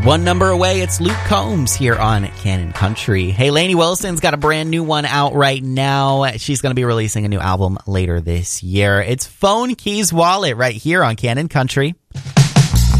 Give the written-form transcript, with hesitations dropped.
One number away, it's Luke Combs here on Canon Country. Hey, Lainey Wilson's got a brand new one out right now. She's going to be releasing a new album later this year. It's Phone Keys Wallet right here on Canon Country.